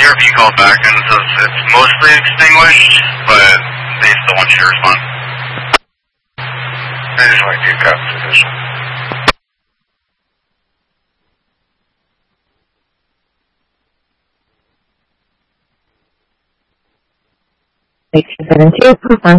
DRV called back and says it's mostly extinguished, but they still want you to respond. I just want to do cut position. Station 72,